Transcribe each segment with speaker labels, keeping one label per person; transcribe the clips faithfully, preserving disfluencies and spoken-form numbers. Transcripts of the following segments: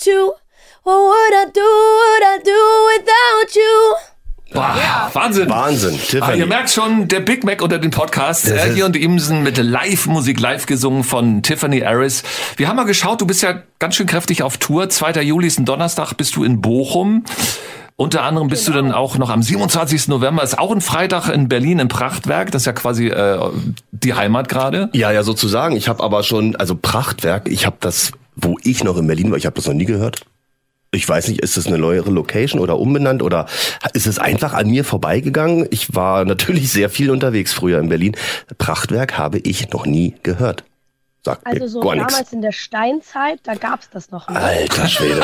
Speaker 1: you? What would I do, would I do without you?
Speaker 2: Boah, ja. Wahnsinn.
Speaker 3: Wahnsinn.
Speaker 2: Ah, ihr merkt schon, der Big Mac unter den Podcasts. Erdi und Imsen mit Live-Musik, live gesungen von Tiffany Harris. Wir haben mal geschaut, du bist ja ganz schön kräftig auf Tour. zweiter Juli ist ein Donnerstag, bist du in Bochum. Unter anderem bist genau. du dann auch noch am siebenundzwanzigsten November, ist auch ein Freitag in Berlin im Prachtwerk. Das ist ja quasi äh, die Heimat gerade.
Speaker 3: Ja, ja, sozusagen. Ich habe aber schon, also Prachtwerk, ich habe das, wo ich noch in Berlin war, ich habe das noch nie gehört. Ich weiß nicht, ist das eine neuere Location oder umbenannt oder ist es einfach an mir vorbeigegangen? Ich war natürlich sehr viel unterwegs früher in Berlin. Prachtwerk habe ich noch nie gehört. Sagt
Speaker 1: also so
Speaker 3: gar
Speaker 1: damals
Speaker 3: nix.
Speaker 1: In der Steinzeit, da gab's das noch nicht.
Speaker 3: Alter Schwede.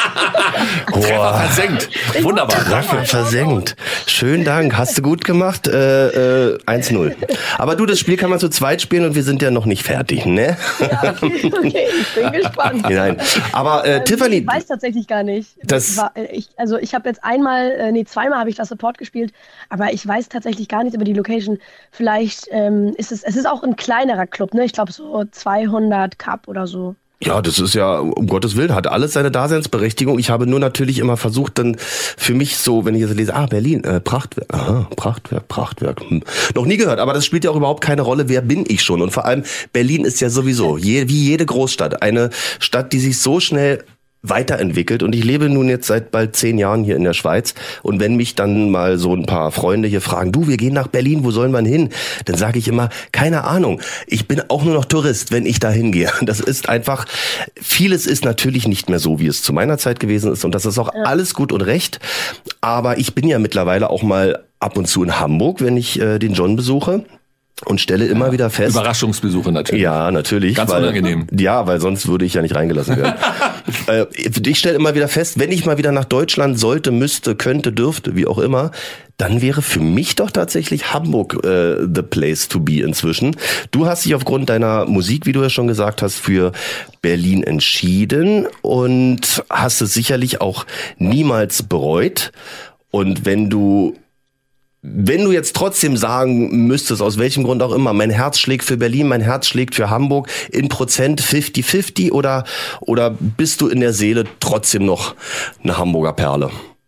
Speaker 2: Treffer versenkt. Wunderbar.
Speaker 3: Treffer versenkt. Schönen Dank. Hast du gut gemacht. Äh, äh, eins null. Aber du, das Spiel kann man zu zweit spielen und wir sind ja noch nicht fertig, ne?
Speaker 1: Ja, okay, okay, ich bin gespannt.
Speaker 3: Nein. Aber äh,
Speaker 1: ähm,
Speaker 3: Tiffany...
Speaker 1: Ich weiß tatsächlich gar nicht.
Speaker 3: Das
Speaker 1: war, ich, also ich habe jetzt einmal, äh, nee, zweimal habe ich das Support gespielt, aber ich weiß tatsächlich gar nichts über die Location. Vielleicht ähm, ist es, es ist auch ein kleinerer Club, ne? Ich glaube so zweihundert Cup oder so.
Speaker 3: Ja, das ist ja, um Gottes Willen, hat alles seine Daseinsberechtigung. Ich habe nur natürlich immer versucht, dann für mich so, wenn ich jetzt lese, ah, Berlin, äh, Prachtwerk, aha, Prachtwerk, Prachtwerk, hm. noch nie gehört, aber das spielt ja auch überhaupt keine Rolle, wer bin ich schon. Und vor allem, Berlin ist ja sowieso, je, wie jede Großstadt, eine Stadt, die sich so schnell weiterentwickelt und ich lebe nun jetzt seit bald zehn Jahren hier in der Schweiz und wenn mich dann mal so ein paar Freunde hier fragen, du, wir gehen nach Berlin, wo sollen wir hin? Dann sage ich immer, keine Ahnung, ich bin auch nur noch Tourist, wenn ich da hingehe. Das ist einfach, vieles ist natürlich nicht mehr so, wie es zu meiner Zeit gewesen ist und das ist auch ja. alles gut und recht, aber ich bin ja mittlerweile auch mal ab und zu in Hamburg, wenn ich äh, den John besuche. Und stelle immer ja, wieder fest...
Speaker 2: Überraschungsbesuche natürlich.
Speaker 3: Ja, natürlich.
Speaker 2: Ganz
Speaker 3: weil,
Speaker 2: unangenehm.
Speaker 3: Ja, weil sonst würde ich ja nicht reingelassen werden. äh, ich stelle immer wieder fest, wenn ich mal wieder nach Deutschland sollte, müsste, könnte, dürfte, wie auch immer, dann wäre für mich doch tatsächlich Hamburg äh, the place to be inzwischen. Du hast dich aufgrund deiner Musik, wie du ja schon gesagt hast, für Berlin entschieden und hast es sicherlich auch niemals bereut. Und wenn du... Wenn du jetzt trotzdem sagen müsstest, aus welchem Grund auch immer, mein Herz schlägt für Berlin, mein Herz schlägt für Hamburg, in Prozent fünfzig fünfzig oder, oder bist du in der Seele trotzdem noch eine Hamburger Perle?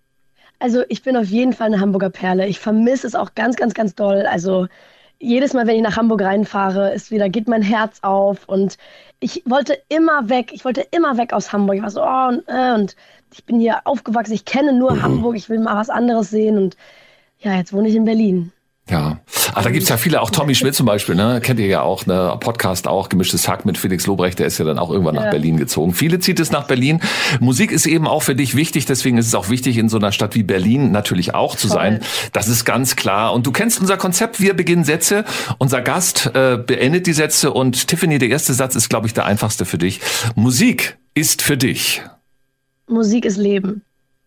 Speaker 1: Also ich bin auf jeden Fall eine Hamburger Perle. Ich vermisse es auch ganz, ganz, ganz doll. Also jedes Mal, wenn ich nach Hamburg reinfahre, ist wieder, geht mein Herz auf und ich wollte immer weg. Ich wollte immer weg aus Hamburg. Ich war so, oh, und, äh, und ich bin hier aufgewachsen. Ich kenne nur mhm. Hamburg. Ich will mal was anderes sehen und ja, jetzt wohne ich in Berlin.
Speaker 2: Ja, ach, da gibt's ja viele, auch Tommy Schmidt zum Beispiel, ne, kennt ihr ja auch, ne, Podcast auch, Gemischtes Hack mit Felix Lobrecht, der ist ja dann auch irgendwann ja. nach Berlin gezogen. Viele zieht es nach Berlin. Musik ist eben auch für dich wichtig, deswegen ist es auch wichtig, in so einer Stadt wie Berlin natürlich auch zu Voll. sein. Das ist ganz klar. Und du kennst unser Konzept, wir beginnen Sätze, unser Gast äh, beendet die Sätze und Tiffany, der erste Satz ist, glaube ich, der einfachste für dich. Musik ist für dich.
Speaker 1: Musik ist Leben.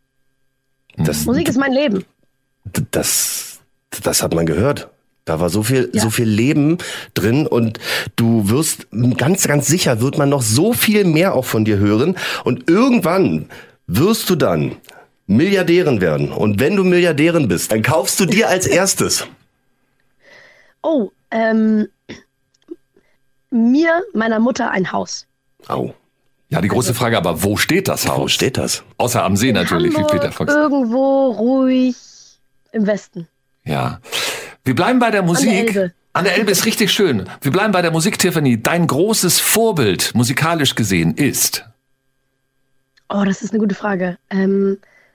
Speaker 3: Das,
Speaker 1: Musik ist mein Leben.
Speaker 3: Das, das hat man gehört. Da war so viel,
Speaker 1: ja.
Speaker 3: so viel Leben drin und du wirst, ganz, ganz sicher wird man noch so viel mehr auch von dir hören und irgendwann wirst du dann Milliardärin werden und wenn du Milliardärin bist, dann kaufst du dir als erstes.
Speaker 1: Oh, ähm, mir, meiner Mutter ein Haus.
Speaker 3: Au.
Speaker 2: Ja, die große Frage, aber wo steht das Haus?
Speaker 3: Wo steht das?
Speaker 2: Außer am See
Speaker 1: In
Speaker 2: natürlich,
Speaker 1: Hamburg,
Speaker 2: wie Peter Fox.
Speaker 1: Irgendwo ruhig im Westen.
Speaker 2: Ja. Wir bleiben bei der Musik.
Speaker 1: An der Elbe.
Speaker 2: An der Elbe ist richtig schön. Wir bleiben bei der Musik, Tiffany. Dein großes Vorbild, musikalisch gesehen, ist?
Speaker 1: Oh, das ist eine gute Frage. Ähm,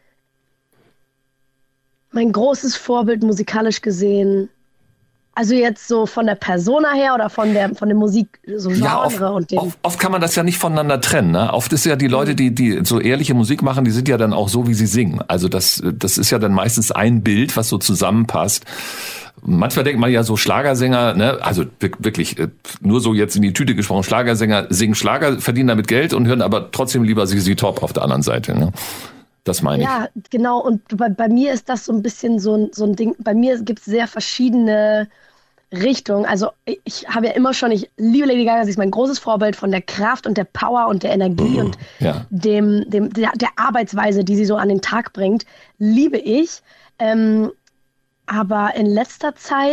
Speaker 1: mein großes Vorbild, musikalisch gesehen... Also jetzt so von der Persona her oder von der von der Musik so Genre
Speaker 2: ja, oft,
Speaker 1: und dem.
Speaker 2: Oft, oft kann man das ja nicht voneinander trennen. Ne? Oft ist ja die Leute, die die so ehrliche Musik machen, die sind ja dann auch so, wie sie singen. Also das das ist ja dann meistens ein Bild, was so zusammenpasst. Manchmal denkt man ja so Schlagersänger, ne, also wirklich nur so jetzt in die Tüte gesprochen, Schlagersänger singen Schlager, verdienen damit Geld und hören aber trotzdem lieber Z Z Top auf der anderen Seite. Ne? Das meine ich.
Speaker 1: Ja, genau. Und bei, bei mir ist das so ein bisschen so ein, so ein Ding. Bei mir gibt es sehr verschiedene Richtungen. Also ich, ich habe ja immer schon, ich liebe Lady Gaga, sie ist mein großes Vorbild von der Kraft und der Power und der Energie mhm. und
Speaker 2: ja.
Speaker 1: dem, dem, der, der Arbeitsweise, die sie so an den Tag bringt, liebe ich. Ähm, aber in letzter Zeit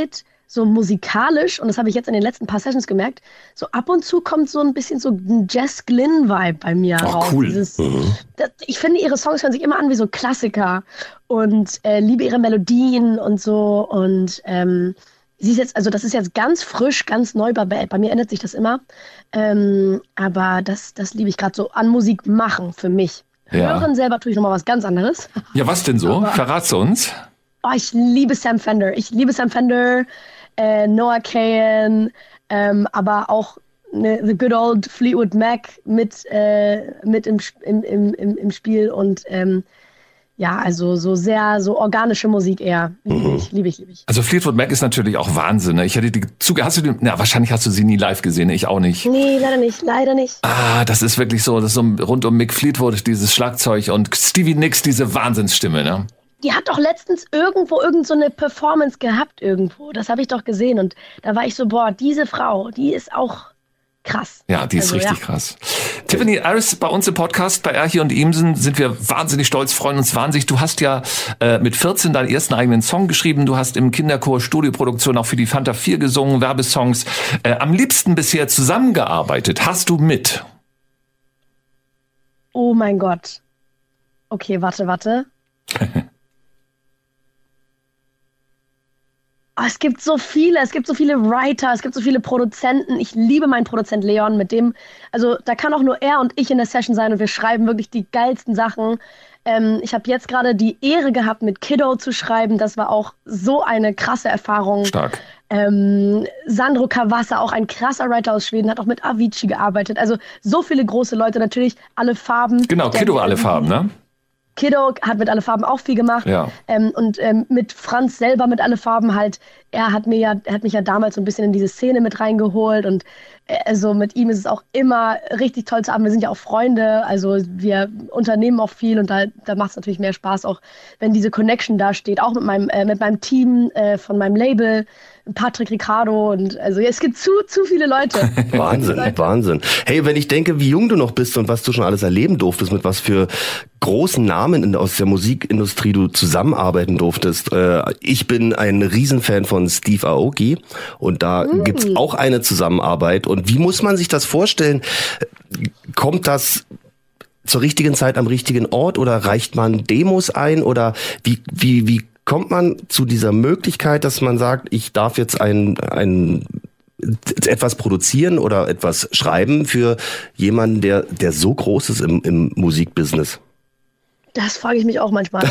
Speaker 1: so musikalisch, und das habe ich jetzt in den letzten paar Sessions gemerkt, so ab und zu kommt so ein bisschen so ein Jess Glynn-Vibe bei mir
Speaker 2: oh,
Speaker 1: raus.
Speaker 2: Cool.
Speaker 1: Dieses,
Speaker 2: mhm.
Speaker 1: das, ich finde, ihre Songs hören sich immer an wie so Klassiker und äh, liebe ihre Melodien und so. Und ähm, sie ist jetzt, also das ist jetzt ganz frisch, ganz neu bei, bei mir ändert sich das immer. Ähm, aber das, das liebe ich gerade so an Musik machen für mich.
Speaker 2: Ja.
Speaker 1: Hören selber tue ich nochmal was ganz anderes.
Speaker 2: Ja, was denn so?
Speaker 1: Aber,
Speaker 2: Verrat's uns.
Speaker 1: Oh, ich liebe Sam Fender. Ich liebe Sam Fender, äh, Noah Kahan, ähm, aber auch ne, The Good Old Fleetwood Mac mit, äh, mit im, im, im, im Spiel und ähm, ja, also so sehr, so organische Musik eher. Liebe ich, liebe ich, liebe ich.
Speaker 2: Also Fleetwood Mac ist natürlich auch Wahnsinn. Ne? Ich hätte die Zuge, hast du die, na, wahrscheinlich hast du sie nie live gesehen, ich auch nicht.
Speaker 1: Nee, leider nicht, leider nicht.
Speaker 2: Ah, das ist wirklich so, das ist so rund um Mick Fleetwood, dieses Schlagzeug und Stevie Nicks, diese Wahnsinnsstimme, ne?
Speaker 1: Die hat doch letztens irgendwo irgend so eine Performance gehabt irgendwo. Das habe ich doch gesehen und da war ich so, boah, diese Frau, die ist auch krass.
Speaker 2: Ja, die ist also, richtig ja. krass. Tiffany Aris, bei uns im Podcast, bei Erchi und Imsen sind wir wahnsinnig stolz, freuen uns wahnsinnig. Du hast ja äh, mit vierzehn deinen ersten eigenen Song geschrieben. Du hast im Kinderchor Studioproduktion auch für die Fanta vier gesungen, Werbesongs. Äh, am liebsten bisher zusammengearbeitet. Hast du mit?
Speaker 1: Oh mein Gott. Okay, warte, warte. Oh, es gibt so viele, es gibt so viele Writer, es gibt so viele Produzenten. Ich liebe meinen Produzent Leon, mit dem, also da kann auch nur er und ich in der Session sein und wir schreiben wirklich die geilsten Sachen. Ähm, ich habe jetzt gerade die Ehre gehabt, mit Kiddo zu schreiben. Das war auch so eine krasse Erfahrung.
Speaker 2: Stark.
Speaker 1: Ähm, Sandro Cavazza, auch ein krasser Writer aus Schweden, hat auch mit Avicii gearbeitet. Also so viele große Leute, natürlich alle Farben.
Speaker 2: Genau, Kiddo alle Farben, ne?
Speaker 1: Kiddo hat mit Alle Farben auch viel gemacht.
Speaker 2: Ja.
Speaker 1: Ähm, und ähm, mit Franz selber mit Alle Farben halt, er hat mir ja, er hat mich ja damals so ein bisschen in diese Szene mit reingeholt und äh, also mit ihm ist es auch immer richtig toll zu haben. Wir sind ja auch Freunde, also wir unternehmen auch viel und da, da macht es natürlich mehr Spaß, auch wenn diese Connection da steht, auch mit meinem, äh, mit meinem Team äh, von meinem Label. Patrick Ricardo und also es gibt zu, zu viele Leute.
Speaker 3: Wahnsinn, Leute. Wahnsinn. Hey, wenn ich denke, wie jung du noch bist und was du schon alles erleben durftest, mit was für großen Namen in, aus der Musikindustrie du zusammenarbeiten durftest. Äh, ich bin ein Riesenfan von Steve Aoki und da mm. gibt's auch eine Zusammenarbeit. Und wie muss man sich das vorstellen? Kommt das zur richtigen Zeit am richtigen Ort oder reicht man Demos ein oder wie, wie, wie kommt man zu dieser Möglichkeit, dass man sagt, ich darf jetzt ein, ein etwas produzieren oder etwas schreiben für jemanden, der, der so groß ist im, im Musikbusiness?
Speaker 1: Das frage ich mich auch manchmal.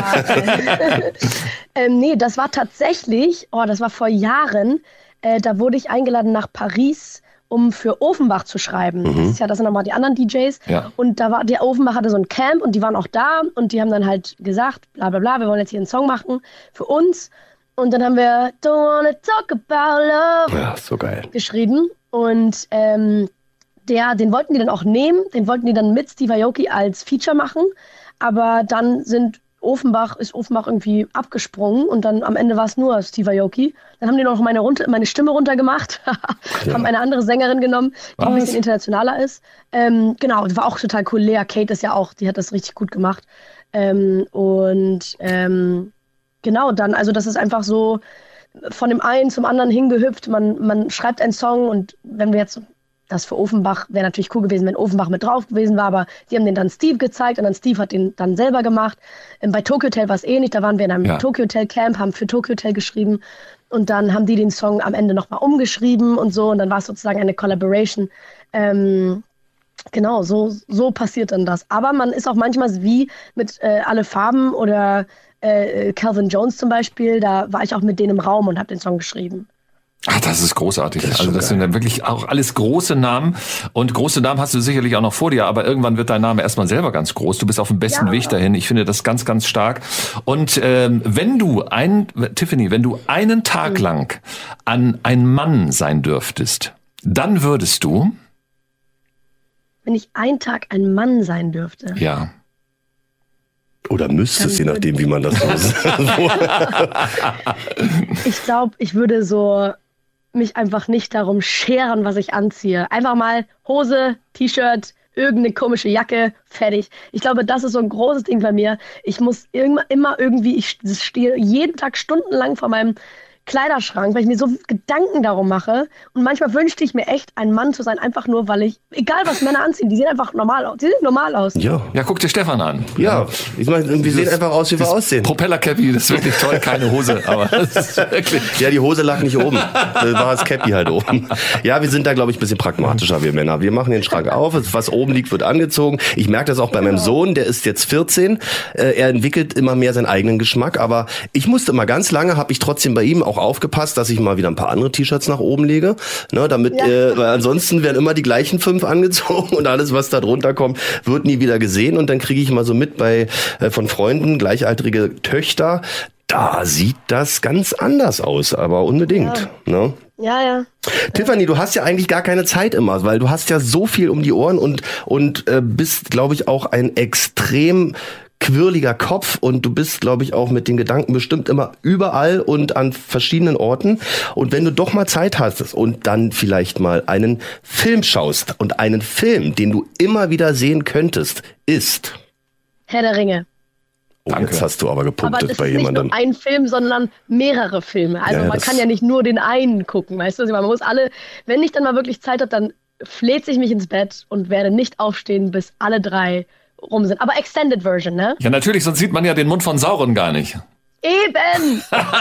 Speaker 1: ähm, nee, das war tatsächlich, oh, das war vor Jahren, äh, da wurde ich eingeladen nach Paris, um für Offenbach zu schreiben. Mhm. Das ist ja, das sind nochmal die anderen D Js. Ja. Und da war, der Offenbach hatte so ein Camp und die waren auch da und die haben dann halt gesagt, bla bla bla, wir wollen jetzt hier einen Song machen für uns. Und dann haben wir Don't Wanna Talk About Love
Speaker 3: ja, so geil.
Speaker 1: geschrieben. Und ähm, der, den wollten die dann auch nehmen, den wollten die dann mit Steve Aoki als Feature machen. Aber dann sind Offenbach, ist Offenbach irgendwie abgesprungen und dann am Ende war es nur Steve Aoki. Dann haben die noch meine, runter, meine Stimme runtergemacht, ja. haben eine andere Sängerin genommen, die Was? ein bisschen internationaler ist. Ähm, genau, das war auch total cool. Lea Kate ist ja auch, die hat das richtig gut gemacht. Ähm, und ähm, genau, dann, also das ist einfach so von dem einen zum anderen hingehüpft. Man, man schreibt einen Song und wenn wir jetzt das für Offenbach wäre natürlich cool gewesen, wenn Offenbach mit drauf gewesen war, aber die haben den dann Steve gezeigt und dann Steve hat den dann selber gemacht. Ähm, bei Tokyo Hotel war es ähnlich, da waren wir in einem ja. Tokyo Hotel Camp, haben für Tokyo Hotel geschrieben und dann haben die den Song am Ende nochmal umgeschrieben und so und dann war es sozusagen eine Collaboration. Ähm, genau, so, so passiert dann das. Aber man ist auch manchmal wie mit äh, Alle Farben oder äh, Calvin Jones zum Beispiel, da war ich auch mit denen im Raum und habe den Song geschrieben.
Speaker 2: Ach, das ist großartig. Das ist also das geil. Sind dann wirklich auch alles große Namen. Und große Namen hast du sicherlich auch noch vor dir, aber irgendwann wird dein Name erstmal selber ganz groß. Du bist auf dem besten ja. Weg dahin. Ich finde das ganz, ganz stark. Und ähm, wenn du ein, Tiffany, wenn du einen Tag mhm. lang an ein Mann sein dürftest, dann würdest du?
Speaker 1: Wenn ich einen Tag ein Mann sein dürfte?
Speaker 2: Ja.
Speaker 3: Oder müsstest, je nachdem, wie man das so
Speaker 1: Ich glaube, ich würde so mich einfach nicht darum scheren, was ich anziehe. Einfach mal Hose, T-Shirt, irgendeine komische Jacke, fertig. Ich glaube, das ist so ein großes Ding bei mir. Ich muss immer, immer irgendwie, ich stehe jeden Tag stundenlang vor meinem Kleiderschrank, weil ich mir so Gedanken darum mache. Und manchmal wünschte ich mir echt, ein Mann zu sein, einfach nur, weil ich, egal was Männer anziehen, die sehen einfach normal aus. Die sehen normal aus.
Speaker 2: Ja, ja, guck dir Stefan an.
Speaker 3: Ja, ich meine, wir sehen einfach aus, wie wir aussehen.
Speaker 2: Propeller-Cappy, das ist wirklich toll, keine Hose, aber das ist wirklich...
Speaker 3: Ja, die Hose lag nicht oben, da war das Cappy halt oben. Ja, wir sind da, glaube ich, ein bisschen pragmatischer, wir Männer. Wir machen den Schrank auf, was oben liegt, wird angezogen. Ich merke das auch bei meinem Sohn, der ist jetzt vierzehn. Er entwickelt immer mehr seinen eigenen Geschmack, aber ich musste mal ganz lange, habe ich trotzdem bei ihm auch aufgepasst, dass ich mal wieder ein paar andere T-Shirts nach oben lege, ne, damit, ja. äh, weil ansonsten werden immer die gleichen fünf angezogen und alles, was da drunter kommt, wird nie wieder gesehen und dann kriege ich mal so mit bei äh, von Freunden, gleichaltrige Töchter, da sieht das ganz anders aus, aber unbedingt, ja. ne?
Speaker 1: Ja, ja.
Speaker 3: Tiffany, du hast ja eigentlich gar keine Zeit immer, weil du hast ja so viel um die Ohren und und äh, bist, glaube ich, auch ein extrem quirliger Kopf und du bist, glaube ich, auch mit den Gedanken bestimmt immer überall und an verschiedenen Orten. Und wenn du doch mal Zeit hast und dann vielleicht mal einen Film schaust und einen Film, den du immer wieder sehen könntest, ist
Speaker 1: Herr der Ringe.
Speaker 3: Oh, Danke. Jetzt hast du aber gepunktet
Speaker 1: aber das
Speaker 3: bei
Speaker 1: ist
Speaker 3: jemandem.
Speaker 1: Nicht nur ein Film, sondern mehrere Filme. Also
Speaker 3: ja,
Speaker 1: man kann ja nicht nur den einen gucken, weißt du? Man muss alle, wenn ich dann mal wirklich Zeit habe, dann fläze ich mich ins Bett und werde nicht aufstehen, bis alle drei rum sind. Aber Extended Version, ne?
Speaker 2: Ja, natürlich, sonst sieht man ja den Mund von Sauron gar nicht.
Speaker 1: Eben!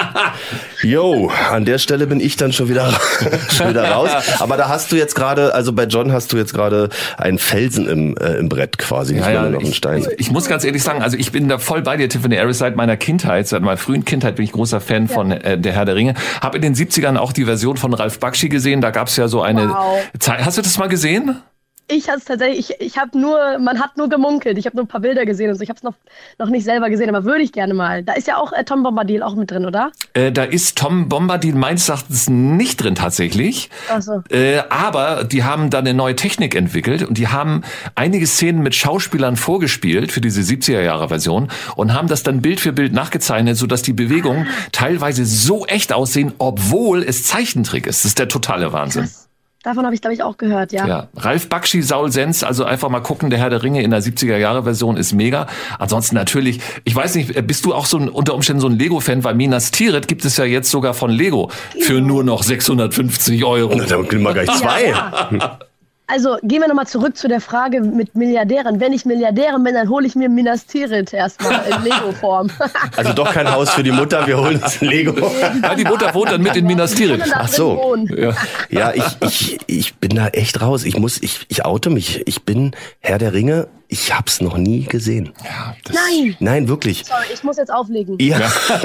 Speaker 3: Jo, an der Stelle bin ich dann schon wieder, schon wieder raus. Aber da hast du jetzt gerade, also bei John hast du jetzt gerade einen Felsen im, äh, im Brett quasi, nicht
Speaker 2: ja, ja,
Speaker 3: nur noch einen Stein.
Speaker 2: Ich, ich muss ganz ehrlich sagen, also ich bin da voll bei dir, Tiffany Harris, seit meiner Kindheit, seit meiner frühen Kindheit bin ich großer Fan ja. von äh, der Herr der Ringe. Hab in den siebzigern auch die Version von Ralph Bakshi gesehen, da gab's ja so eine
Speaker 1: wow.
Speaker 2: Zeit. Hast du das mal gesehen?
Speaker 1: Ich habe es tatsächlich, ich, ich habe nur, man hat nur gemunkelt, ich habe nur ein paar Bilder gesehen und so, ich habe es noch, noch nicht selber gesehen, aber würde ich gerne mal. Da ist ja auch äh, Tom Bombadil auch mit drin, oder?
Speaker 2: Äh, da ist Tom Bombadil meines Erachtens nicht drin tatsächlich,
Speaker 1: Ach so.
Speaker 2: äh, aber die haben da eine neue Technik entwickelt und die haben einige Szenen mit Schauspielern vorgespielt für diese siebziger-Jahre-Version und haben das dann Bild für Bild nachgezeichnet, sodass die Bewegungen ah. teilweise so echt aussehen, obwohl es Zeichentrick ist. Das ist der totale Wahnsinn.
Speaker 1: Krass. Davon habe ich, glaube ich, auch gehört, ja.
Speaker 2: Ja, Ralph Bakshi, Saul Senz, also einfach mal gucken, der Herr der Ringe in der siebziger-Jahre-Version ist mega. Ansonsten natürlich, ich weiß nicht, bist du auch so ein, unter Umständen so ein Lego-Fan, weil Minas Tirith gibt es ja jetzt sogar von Lego für nur noch sechshundertfünfzig Euro.
Speaker 3: Na, dann kriegen wir gleich zwei.
Speaker 1: Ja, ja. Also gehen wir nochmal zurück zu der Frage mit Milliardären. Wenn ich Milliardärin bin, dann hole ich mir Minas Tirith erstmal in Lego-Form.
Speaker 3: Also doch kein Haus für die Mutter, wir holen uns ein Lego.
Speaker 2: Ja, die Mutter wohnt dann mit in Minas Tirith.
Speaker 3: Ach so. Ja, ja ich, ich, ich bin da echt raus. Ich muss, ich, ich oute mich. Ich bin Herr der Ringe. Ich hab's noch nie gesehen.
Speaker 1: Ja, das Nein.
Speaker 3: Nein, wirklich.
Speaker 1: Sorry, ich muss jetzt auflegen.
Speaker 3: Ja.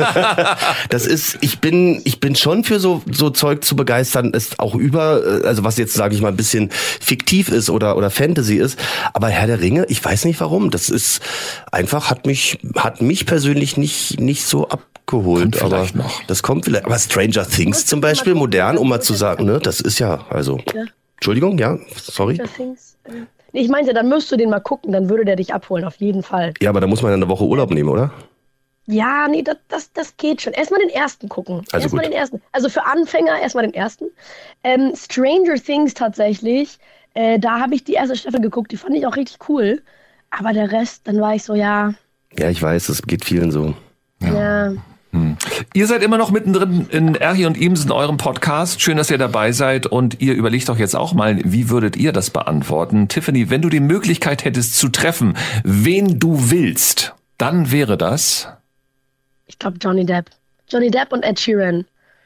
Speaker 3: Das ist, ich bin, ich bin schon für so, so Zeug zu begeistern, ist auch über, also was jetzt, sage ich mal, ein bisschen fiktiv ist oder, oder Fantasy ist. Aber Herr der Ringe, ich weiß nicht warum. Das ist einfach, hat mich, hat mich persönlich nicht, nicht so abgeholt.
Speaker 2: Kommt
Speaker 3: aber
Speaker 2: noch.
Speaker 3: Das kommt vielleicht. Aber Stranger Things zum Beispiel, modern, um mal zu sagen, ne, das ist ja, also, ja. Entschuldigung, ja, sorry.
Speaker 1: Stranger Things, äh Ich meinte, dann müsst du den mal gucken, dann würde der dich abholen, auf jeden Fall.
Speaker 3: Ja, aber da muss man eine Woche Urlaub nehmen, oder?
Speaker 1: Ja, nee, das, das, das geht schon. Erstmal den ersten gucken.
Speaker 3: Also
Speaker 1: erstmal
Speaker 3: gut.
Speaker 1: den ersten. Also für Anfänger erstmal den ersten. Ähm, Stranger Things tatsächlich, äh, da habe ich die erste Staffel geguckt, die fand ich auch richtig cool. Aber der Rest, dann war ich so, ja.
Speaker 3: Ja, ich weiß, das geht vielen so.
Speaker 1: Ja. ja.
Speaker 2: Hm. Ihr seid immer noch mittendrin in Erhi und Imsen, eurem Podcast. Schön, dass ihr dabei seid und ihr überlegt doch jetzt auch mal, wie würdet ihr das beantworten? Tiffany, wenn du die Möglichkeit hättest zu treffen, wen du willst, dann wäre das?
Speaker 1: Ich glaube Johnny Depp. Johnny Depp und Ed Sheeran.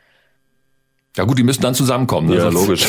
Speaker 2: Ja gut, die müssen dann zusammenkommen, ne?
Speaker 3: Ja, logisch.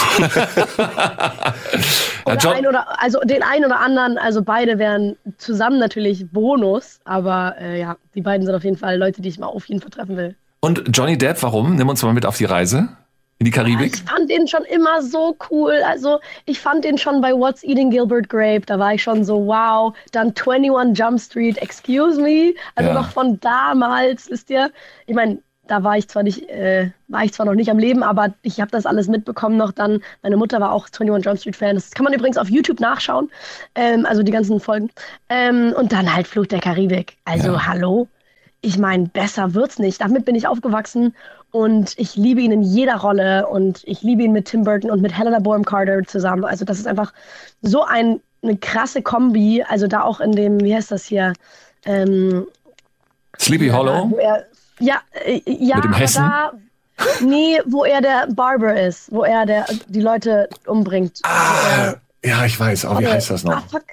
Speaker 1: oder
Speaker 2: ja,
Speaker 1: ein oder, also den einen oder anderen, also beide wären zusammen natürlich Bonus, aber äh, ja, die beiden sind auf jeden Fall Leute, die ich mal auf jeden Fall treffen will.
Speaker 2: Und Johnny Depp, warum? Nimm uns mal mit auf die Reise in die Karibik.
Speaker 1: Ja, ich fand den schon immer so cool, also ich fand den schon bei What's Eating Gilbert Grape, da war ich schon so wow, dann einundzwanzig Jump Street, excuse me, also
Speaker 2: ja.
Speaker 1: noch von damals, wisst ihr, ich meine, da war ich zwar nicht, äh, war ich zwar noch nicht am Leben, aber ich habe das alles mitbekommen noch dann. Meine Mutter war auch einundzwanzig Jump Street Fan. Das kann man übrigens auf YouTube nachschauen, ähm, also die ganzen Folgen. Ähm, und dann halt Fluch der Karibik. Also ja. hallo, ich meine, besser wird's nicht. Damit bin ich aufgewachsen und ich liebe ihn in jeder Rolle und ich liebe ihn mit Tim Burton und mit Helena Bonham Carter zusammen. Also das ist einfach so ein, eine krasse Kombi. Also da auch in dem, wie heißt das hier? Ähm,
Speaker 2: Sleepy Hollow?
Speaker 1: Wo er, Ja, äh, ja,
Speaker 2: mit dem Hessen?
Speaker 1: Da, Nee, wo er der Barber ist, wo er der, die Leute umbringt.
Speaker 2: Ah, ja, ich weiß. Oh, wie heißt das noch?
Speaker 1: Ah, fuck.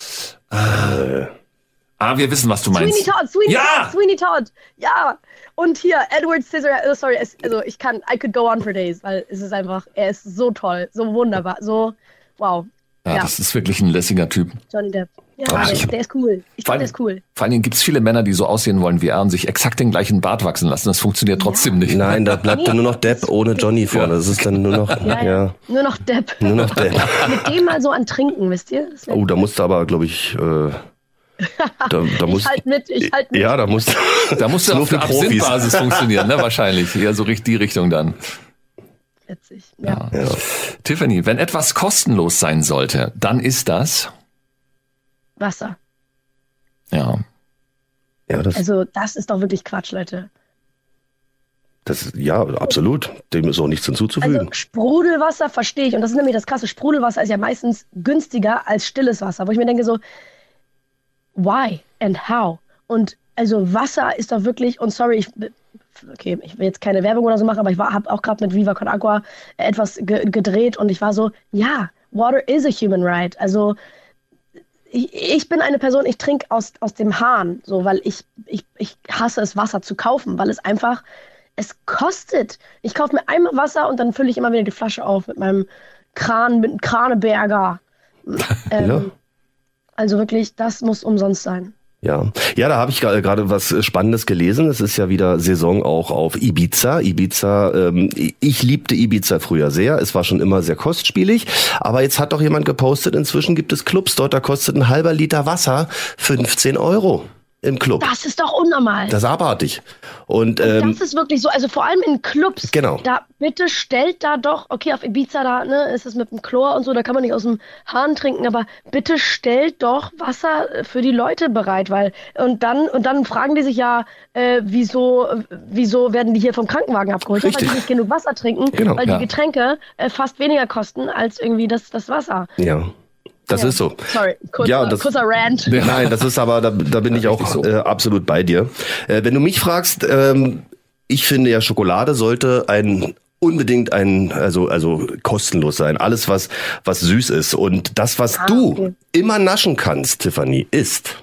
Speaker 2: Äh, ah, wir wissen, was du meinst.
Speaker 1: Sweeney Todd, Sweeney
Speaker 2: ja!
Speaker 1: Todd, Sweeney Todd. Ja. Und hier, Edward Scissorhands, oh, sorry, es, also ich kann, I could go on for days, weil es ist einfach, er ist so toll, so wunderbar, so, wow.
Speaker 2: Ja, ja. Das ist wirklich ein lässiger Typ.
Speaker 1: Johnny Depp. Ja, der, ich, der ist cool. Ich glaube, der ist cool.
Speaker 2: Vor allen Dingen gibt es viele Männer, die so aussehen wollen wie er und sich exakt den gleichen Bart wachsen lassen. Das funktioniert trotzdem
Speaker 1: ja.
Speaker 2: nicht.
Speaker 3: Nein, da bleibt dann nur noch Depp ohne Johnny vorne. Das ist dann nur noch, ja. ja.
Speaker 1: Nur noch Depp.
Speaker 3: Nur noch Depp.
Speaker 1: Mit dem mal so an Trinken, wisst ihr?
Speaker 3: Oh, da musst du aber, glaube ich, äh, da, da musst,
Speaker 1: ich halt mit, ich halt mit.
Speaker 3: Ja, da musst
Speaker 2: da musst du auf der Absinthbasis funktionieren, ne? Wahrscheinlich. Ja, so richtig die Richtung dann.
Speaker 1: Witzig, ja.
Speaker 2: ja. ja. Tiffany, wenn etwas kostenlos sein sollte, dann ist das
Speaker 1: Wasser.
Speaker 2: Ja.
Speaker 3: ja das,
Speaker 1: also das ist doch wirklich Quatsch, Leute.
Speaker 3: Das, ja, absolut. Dem ist auch nichts hinzuzufügen.
Speaker 1: Also Sprudelwasser verstehe ich. Und das ist nämlich das Krasse. Sprudelwasser ist ja meistens günstiger als stilles Wasser. Wo ich mir denke so, why and how? Und also Wasser ist doch wirklich, und sorry, ich, okay, ich will jetzt keine Werbung oder so machen, aber ich habe auch gerade mit Viva Con Agua etwas ge- gedreht und ich war so, ja, water is a human right. Also Ich, ich bin eine Person, ich trinke aus, aus dem Hahn, so, weil ich, ich, ich hasse es, Wasser zu kaufen, weil es einfach, es kostet. Ich kaufe mir einmal Wasser und dann fülle ich immer wieder die Flasche auf mit meinem Kran, mit einem Kraneberger. Ähm,
Speaker 3: ja.
Speaker 1: Also wirklich, das muss umsonst sein.
Speaker 3: Ja, ja, da habe ich gerade was Spannendes gelesen. Es ist ja wieder Saison auch auf Ibiza. Ibiza, ähm, ich liebte Ibiza früher sehr. Es war schon immer sehr kostspielig. Aber jetzt hat doch jemand gepostet, inzwischen gibt es Clubs dort, da kostet ein halber Liter Wasser fünfzehn Euro. Im Club.
Speaker 1: Das ist doch unnormal.
Speaker 3: Das ist abartig. Und,
Speaker 1: und
Speaker 3: ähm,
Speaker 1: das ist wirklich so, also vor allem in Clubs.
Speaker 3: Genau.
Speaker 1: Da bitte stellt da doch, okay, auf Ibiza da, ne, ist es mit dem Chlor und so, da kann man nicht aus dem Hahn trinken, aber bitte stellt doch Wasser für die Leute bereit, weil und dann und dann fragen die sich ja, äh, wieso wieso werden die hier vom Krankenwagen abgeholt, ja, weil die nicht genug Wasser trinken,
Speaker 3: genau,
Speaker 1: weil
Speaker 2: ja.
Speaker 1: die Getränke äh, fast weniger kosten als irgendwie das das Wasser.
Speaker 3: Ja. Das
Speaker 1: ja.
Speaker 3: ist so.
Speaker 1: Sorry, kurzer,
Speaker 3: ja, das,
Speaker 1: kurzer Rant.
Speaker 3: Nein, das ist aber, da, da bin ich auch
Speaker 2: so.
Speaker 3: äh, absolut bei dir. Äh, wenn du mich fragst, ähm, ich finde ja, Schokolade sollte ein unbedingt ein, also, also kostenlos sein. Alles, was, was süß ist. Und das, was
Speaker 1: ah,
Speaker 3: du
Speaker 1: okay.
Speaker 3: immer naschen kannst, Tiffany, ist.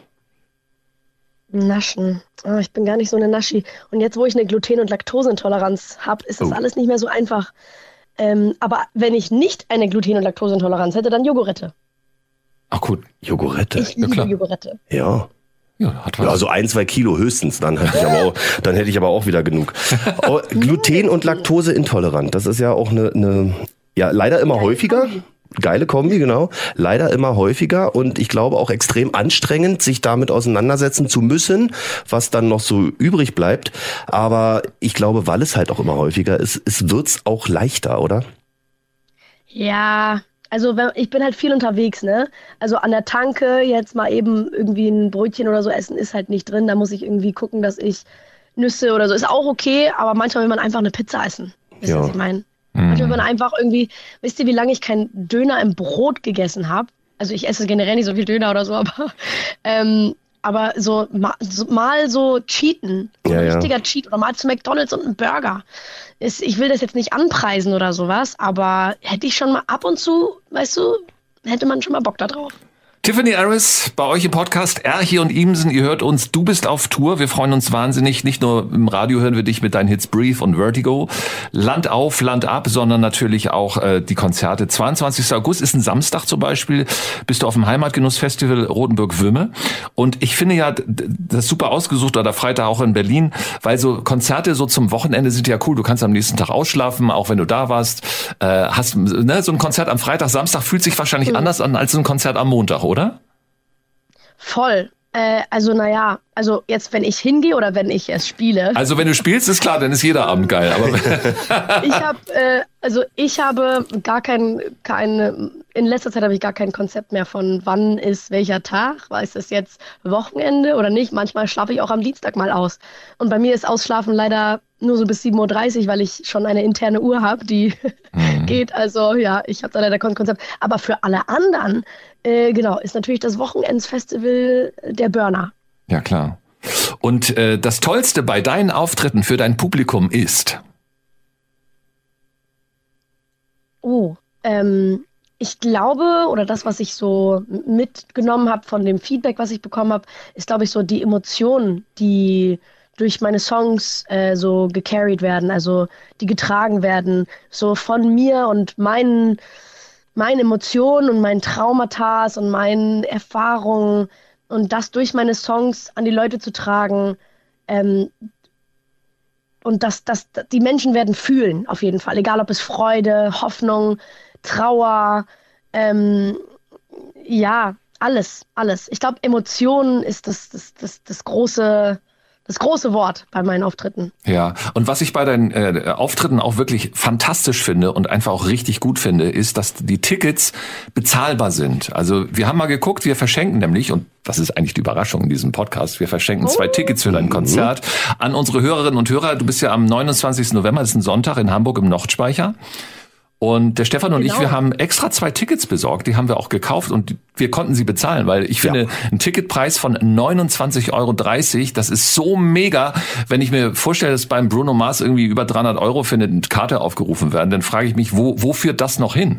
Speaker 1: Naschen. Oh, ich bin gar nicht so eine Naschi. Und jetzt, wo ich eine Gluten- und Laktoseintoleranz habe, ist das
Speaker 3: Oh.
Speaker 1: alles nicht mehr so einfach. Ähm, aber wenn ich nicht eine Gluten- und Laktoseintoleranz hätte, dann Jogurette.
Speaker 2: Ach gut.
Speaker 3: Jogurette.
Speaker 1: Ich liebe
Speaker 2: klar.
Speaker 1: Jogurette.
Speaker 3: Ja.
Speaker 2: Ja, hat was.
Speaker 3: Also ein, zwei Kilo höchstens, dann hätte ich aber auch, dann hätte ich aber auch wieder genug. Oh, Gluten- und Laktoseintolerant, das ist ja auch eine, eine ja, leider immer
Speaker 1: Geile
Speaker 3: häufiger.
Speaker 1: Kombi.
Speaker 3: Geile Kombi, genau. Leider immer häufiger und ich glaube auch extrem anstrengend, sich damit auseinandersetzen zu müssen, was dann noch so übrig bleibt. Aber ich glaube, weil es halt auch immer häufiger ist, es wird's auch leichter, oder?
Speaker 1: Ja, also wenn, ich bin halt viel unterwegs, ne? Also an der Tanke jetzt mal eben irgendwie ein Brötchen oder so essen ist halt nicht drin. Da muss ich irgendwie gucken, dass ich Nüsse oder so. Ist auch okay, aber manchmal will man einfach eine Pizza essen. Wisst ihr,
Speaker 3: Ja.
Speaker 1: was ich meine? Manchmal will man einfach irgendwie, wisst ihr, wie lange ich keinen Döner im Brot gegessen habe? Also ich esse generell nicht so viel Döner oder so, aber ähm, aber so mal, so mal so cheaten, so
Speaker 3: Ja,
Speaker 1: ein
Speaker 3: ja.
Speaker 1: richtiger Cheat oder mal zu McDonald's und einen Burger. Ist, ich will das jetzt nicht anpreisen oder sowas, aber hätte ich schon mal ab und zu, weißt du, hätte man schon mal Bock da drauf.
Speaker 2: Tiffany Harris bei euch im Podcast Erchi und Imsen. Ihr hört uns, du bist auf Tour. Wir freuen uns wahnsinnig. Nicht nur im Radio hören wir dich mit deinen Hits Brief und Vertigo. Land auf, Land ab, sondern natürlich auch äh, die Konzerte. zweiundzwanzigster August ist ein Samstag zum Beispiel. Bist du auf dem Heimatgenussfestival Rotenburg-Würme. Und ich finde ja, d- das ist super ausgesucht, oder Freitag auch in Berlin, weil so Konzerte so zum Wochenende sind ja cool. Du kannst am nächsten Tag ausschlafen, auch wenn du da warst. Äh, hast ne, so ein Konzert am Freitag, Samstag fühlt sich wahrscheinlich
Speaker 1: Mhm.
Speaker 2: anders an als so ein Konzert am Montag, oder?
Speaker 1: Voll. Äh, also naja, also jetzt wenn ich hingehe oder wenn ich es spiele.
Speaker 2: Also wenn du spielst, ist klar, dann ist jeder Abend geil. Aber
Speaker 1: Ich habe, äh, also ich habe gar kein, keine, in letzter Zeit habe ich gar kein Konzept mehr von wann ist welcher Tag, war ist es jetzt Wochenende oder nicht. Manchmal schlafe ich auch am Dienstag mal aus. Und bei mir ist Ausschlafen leider nur so bis sieben Uhr dreißig, weil ich schon eine interne Uhr habe, die
Speaker 2: Mhm.
Speaker 1: geht. Also ja, ich habe da leider kein Konzept. Aber für alle anderen, äh, genau, ist natürlich das Wochenendsfestival der Burner.
Speaker 2: ja, klar. Und äh, das Tollste bei deinen Auftritten für dein Publikum ist?
Speaker 1: Oh, ähm, ich glaube, oder das, was ich so mitgenommen habe von dem Feedback, was ich bekommen habe, ist, glaube ich, so die Emotionen, die durch meine Songs äh, so gecarried werden, also die getragen werden, so von mir und meinen, meinen Emotionen und meinen Traumata und meinen Erfahrungen und das durch meine Songs an die Leute zu tragen. Ähm, und das, das, die Menschen werden fühlen, auf jeden Fall, egal ob es Freude, Hoffnung, Trauer, ähm, ja, alles, alles. Ich glaube, Emotionen ist das, das, das, das große, das große Wort bei meinen Auftritten.
Speaker 2: Ja, und was ich bei deinen äh, Auftritten auch wirklich fantastisch finde und einfach auch richtig gut finde, ist, dass die Tickets bezahlbar sind. Also wir haben mal geguckt, wir verschenken nämlich, und das ist eigentlich die Überraschung in diesem Podcast, wir verschenken zwei oh. Tickets für dein Konzert an unsere Hörerinnen und Hörer. Du bist ja am neunundzwanzigsten November, das ist ein Sonntag in Hamburg im Nordspeicher. Und der Stefan und genau. ich, wir haben extra zwei Tickets besorgt, die haben wir auch gekauft und wir konnten sie bezahlen, weil ich finde, ja. ein Ticketpreis von neunundzwanzig Euro dreißig, das ist so mega. Wenn ich mir vorstelle, dass beim Bruno Mars irgendwie über dreihundert Euro für eine Karte aufgerufen werden, dann frage ich mich, wo, wo führt das noch hin?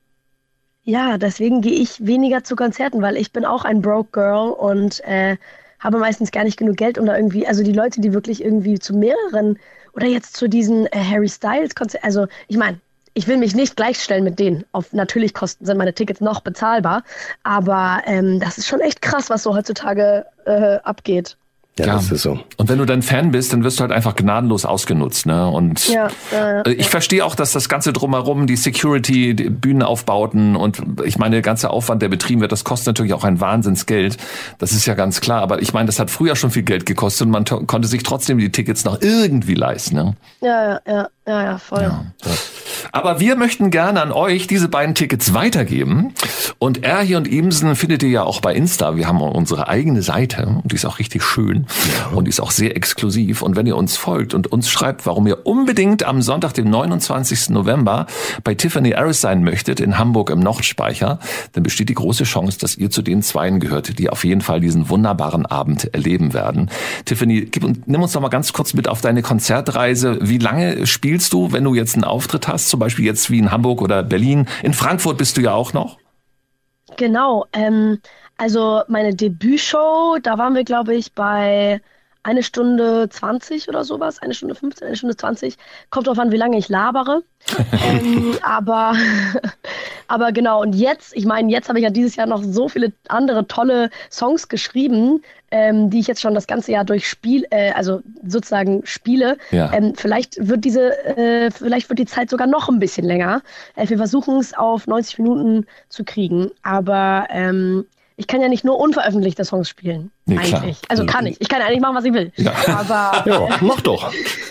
Speaker 1: Ja, deswegen gehe ich weniger zu Konzerten, weil ich bin auch ein Broke Girl und äh, habe meistens gar nicht genug Geld, um da irgendwie, also die Leute, die wirklich irgendwie zu mehreren oder jetzt zu diesen äh, Harry Styles Konzerten, also ich meine, ich will mich nicht gleichstellen mit denen. Auf natürlich Kosten sind meine Tickets noch bezahlbar. Aber ähm, das ist schon echt krass, was so heutzutage äh, abgeht.
Speaker 3: Ja, ja, das ist so.
Speaker 2: Und wenn du dann Fan bist, dann wirst du halt einfach gnadenlos ausgenutzt, ne? Und
Speaker 1: ja, ja, ja,
Speaker 2: ich
Speaker 1: ja.
Speaker 2: verstehe auch, dass das Ganze drumherum, die Security, die Bühnenaufbauten und ich meine, der ganze Aufwand, der betrieben wird, das kostet natürlich auch ein Wahnsinnsgeld. Das ist ja ganz klar. Aber ich meine, das hat früher schon viel Geld gekostet und man to- konnte sich trotzdem die Tickets noch irgendwie leisten, ne?
Speaker 1: Ja, ja, ja, ja, ja voll.
Speaker 2: Ja. Aber wir möchten gerne an euch diese beiden Tickets weitergeben. Und Erhi und Imsen findet ihr ja auch bei Insta. Wir haben unsere eigene Seite und die ist auch richtig schön ja. und die ist auch sehr exklusiv. Und wenn ihr uns folgt und uns schreibt, warum ihr unbedingt am Sonntag, dem neunundzwanzigsten November bei Tiffany Harris sein möchtet in Hamburg im Nordspeicher, dann besteht die große Chance, dass ihr zu den Zweien gehört, die auf jeden Fall diesen wunderbaren Abend erleben werden. Tiffany, gib, nimm uns doch mal ganz kurz mit auf deine Konzertreise. Wie lange spielst du, wenn du jetzt einen Auftritt hast? Zum Beispiel jetzt wie in Hamburg oder Berlin. In Frankfurt bist du ja auch noch.
Speaker 1: Genau. Ähm, also meine Debütshow, da waren wir, glaube ich, bei eine Stunde zwanzig oder sowas. Eine Stunde fünfzehn, eine Stunde zwanzig. Kommt drauf an, wie lange ich labere. ähm, aber, aber genau. Und jetzt, ich meine, jetzt habe ich ja dieses Jahr noch so viele andere tolle Songs geschrieben, ähm, die ich jetzt schon das ganze Jahr durchspiele, äh, also sozusagen spiele. Ja. Ähm, vielleicht wird diese, äh, vielleicht wird die Zeit sogar noch ein bisschen länger. Äh, wir versuchen es auf neunzig Minuten zu kriegen, aber ähm, ich kann ja nicht nur unveröffentlichte Songs spielen. Nee, eigentlich. Klar. Also kann ich. Ich kann ja eigentlich machen, was ich will.
Speaker 3: Ja,
Speaker 1: aber,
Speaker 3: ja mach doch.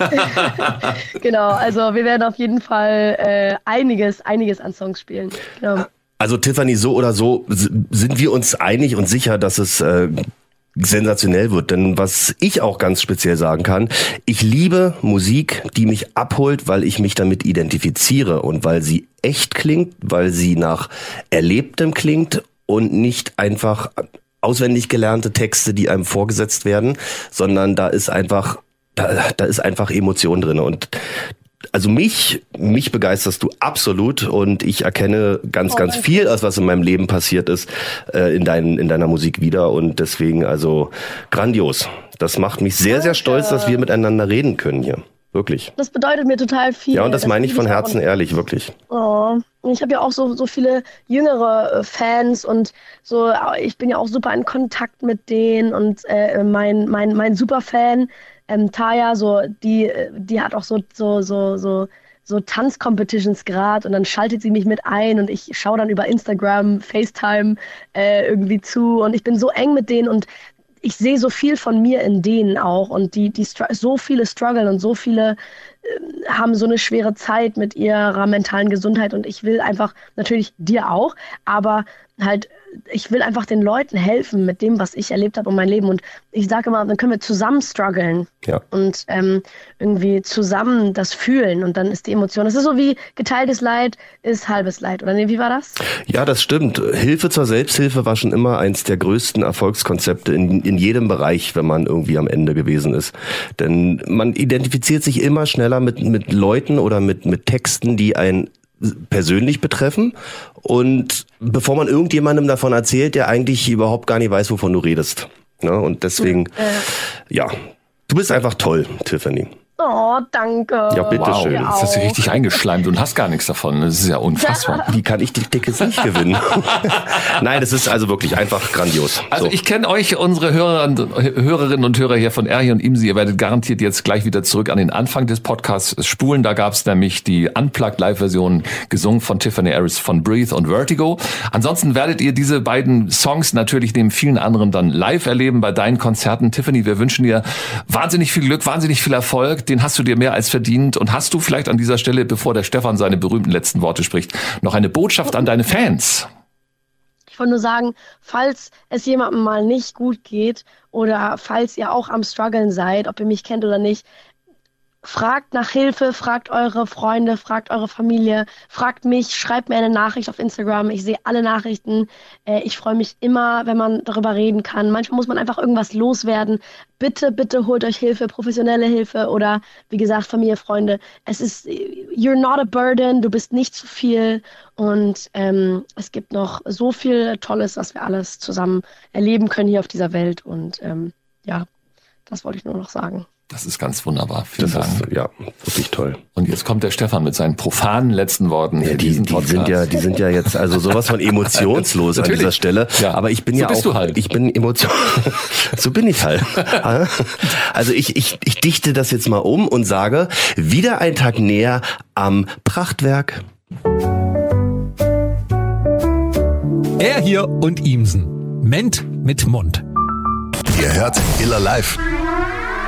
Speaker 1: Genau, also wir werden auf jeden Fall äh, einiges, einiges an Songs spielen. Genau.
Speaker 3: Also Tiffany, so oder so sind wir uns einig und sicher, dass es äh, sensationell wird. Denn was ich auch ganz speziell sagen kann, ich liebe Musik, die mich abholt, weil ich mich damit identifiziere und weil sie echt klingt, weil sie nach Erlebtem klingt und nicht einfach auswendig gelernte Texte, die einem vorgesetzt werden, sondern da ist einfach, da, da ist einfach Emotion drin. Und also mich, mich begeisterst du absolut und ich erkenne ganz, oh, ganz viel, als was in meinem Leben passiert ist, äh, in dein, in deiner Musik wieder und deswegen also grandios. Das macht mich sehr, sehr stolz, dass wir miteinander reden können hier. Wirklich.
Speaker 1: Das bedeutet mir total viel.
Speaker 3: Ja, und das, das meine ich von Herzen ehrlich, wirklich.
Speaker 1: Oh, ich habe ja auch so so viele jüngere äh, Fans und so. Ich bin ja auch super in Kontakt mit denen und äh, mein mein mein Superfan ähm, Taya, so die die hat auch so so so so so Tanzcompetitions gerade und dann schaltet sie mich mit ein und ich schaue dann über Instagram, FaceTime äh, irgendwie zu und ich bin so eng mit denen und ich sehe so viel von mir in denen auch und die, die so viele strugglen und so viele äh, haben so eine schwere Zeit mit ihrer mentalen Gesundheit und ich will einfach, natürlich dir auch, aber halt, ich will einfach den Leuten helfen mit dem, was ich erlebt habe in meinem Leben und ich sage immer, dann können wir zusammen strugglen
Speaker 3: ja.
Speaker 1: und ähm, irgendwie zusammen das fühlen und dann ist die Emotion, das ist so wie geteiltes Leid ist halbes Leid, oder nee, wie war das?
Speaker 3: Ja, das stimmt. Hilfe zur Selbsthilfe war schon immer eins der größten Erfolgskonzepte in, in jedem Bereich, wenn man irgendwie am Ende gewesen ist. Denn man identifiziert sich immer schneller mit, mit Leuten oder mit, mit Texten, die einen persönlich betreffen und bevor man irgendjemandem davon erzählt, der eigentlich überhaupt gar nicht weiß, wovon du redest. Ne? Und deswegen, äh. ja, du bist einfach toll, Tiffany.
Speaker 1: Oh, danke.
Speaker 3: Ja, bitteschön.
Speaker 2: Wow, jetzt hast du richtig eingeschleimt und hast gar nichts davon. Das ist ja unfassbar.
Speaker 3: Wie kann ich die Tickets nicht gewinnen? Nein, das ist also wirklich einfach grandios.
Speaker 2: Also
Speaker 3: so.
Speaker 2: Ich kenne euch, unsere Hörer, Hörerinnen und Hörer hier von Erhi und Imsi. Ihr werdet garantiert jetzt gleich wieder zurück an den Anfang des Podcasts spulen. Da gab es nämlich die Unplugged-Live-Version gesungen von Tiffany Harris von Breathe und Vertigo. Ansonsten werdet ihr diese beiden Songs natürlich neben vielen anderen dann live erleben bei deinen Konzerten. Tiffany, wir wünschen dir wahnsinnig viel Glück, wahnsinnig viel Erfolg. Den hast du dir mehr als verdient. Und hast du vielleicht an dieser Stelle, bevor der Stefan seine berühmten letzten Worte spricht, noch eine Botschaft an deine Fans?
Speaker 1: Ich wollte nur sagen, falls es jemandem mal nicht gut geht oder falls ihr auch am Struggeln seid, ob ihr mich kennt oder nicht, fragt nach Hilfe, fragt eure Freunde, fragt eure Familie, fragt mich, schreibt mir eine Nachricht auf Instagram. Ich sehe alle Nachrichten. Ich freue mich immer, wenn man darüber reden kann. Manchmal muss man einfach irgendwas loswerden. Bitte, bitte holt euch Hilfe, professionelle Hilfe oder wie gesagt, Familie, Freunde. Es ist, you're not a burden, du bist nicht zu viel und ähm, es gibt noch so viel Tolles, was wir alles zusammen erleben können hier auf dieser Welt und ähm, ja, das wollte ich nur noch sagen.
Speaker 2: Das ist ganz wunderbar. Vielen
Speaker 3: das
Speaker 2: Dank.
Speaker 3: Ist, ja, wirklich toll.
Speaker 2: Und jetzt kommt der Stefan mit seinen profanen letzten Worten.
Speaker 3: Ja, die, die sind ja, die sind ja jetzt also sowas von emotionslos an dieser Stelle.
Speaker 2: Ja.
Speaker 3: Aber ich bin
Speaker 2: so
Speaker 3: ja
Speaker 2: bist
Speaker 3: auch,
Speaker 2: du halt.
Speaker 3: ich bin emotion. So bin ich halt. Also ich, ich, ich dichte das jetzt mal um und sage: Wieder ein Tag näher am Prachtwerk.
Speaker 4: Er hier und Imsen. Ment mit Mund.
Speaker 5: Ihr hört Iller Live.